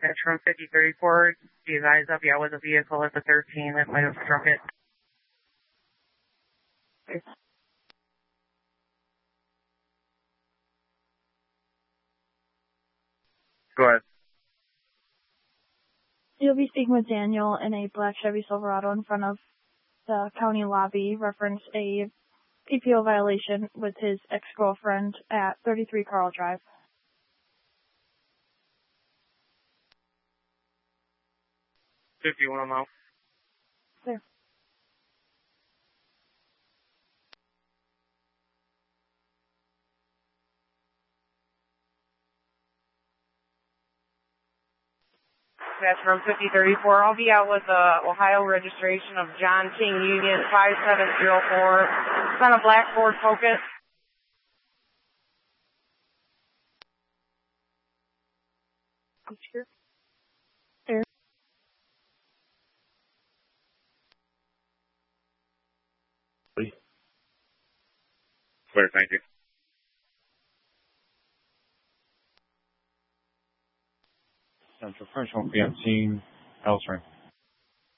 That's from 5034. Do you guys up? Yeah, with a vehicle at the 13 that might have struck it. Go ahead. You'll be speaking with Daniel in a black Chevy Silverado in front of the county lobby. Reference a PPO violation with his ex-girlfriend at 33 Carl Drive. 51 mile. There. That's from 5034. I'll be out with the Ohio registration of John King Union 5704. It's on a black Ford Focus. There. Clear, thank you. Central French won't be on scene. Elsewhere.